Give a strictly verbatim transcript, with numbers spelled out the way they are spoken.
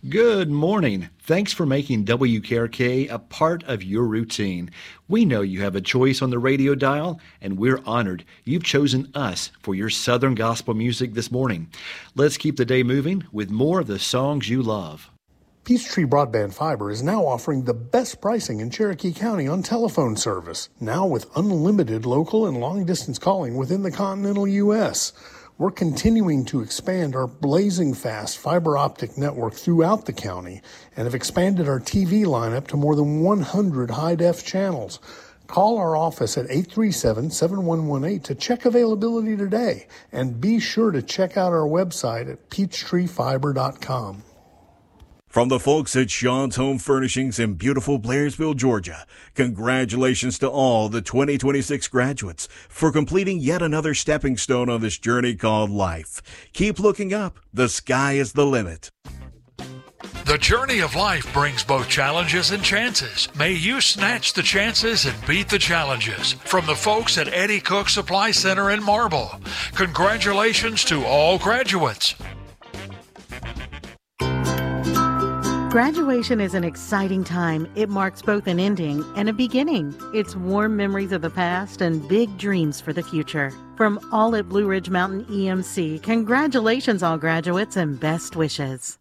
Good morning. Thanks for making W K R K a part of your routine. We know you have a choice on the radio dial, and we're honored you've chosen us for your Southern gospel music this morning. Let's keep the day moving with more of the songs you love. Peachtree Broadband Fiber is now offering the best pricing in Cherokee County on telephone service, now with unlimited local and long-distance calling within the continental U S We're continuing to expand our blazing fast fiber optic network throughout the county and have expanded our T V lineup to more than one hundred high-def channels. Call our office at eight three seven, seven one one eight to check availability today, and be sure to check out our website at peachtree fiber dot com. From the folks at Sean's Home Furnishings in beautiful Blairsville, Georgia, congratulations to all the twenty twenty-six graduates for completing yet another stepping stone on this journey called life. Keep looking up. The sky is the limit. The journey of life brings both challenges and chances. May you snatch the chances and beat the challenges. From the folks at Eddie Cook Supply Center in Marble, congratulations to all graduates. Graduation is an exciting time. It marks both an ending and a beginning. It's warm memories of the past and big dreams for the future. From all at Blue Ridge Mountain E M C, congratulations all graduates and best wishes.